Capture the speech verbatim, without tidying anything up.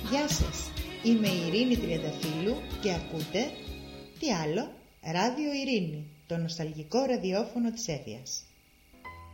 Γεια σας, είμαι η Ειρήνη Τριανταφύλου και ακούτε, τι άλλο, Ράδιο Ειρήνη, το νοσταλγικό ραδιόφωνο της Έφειας.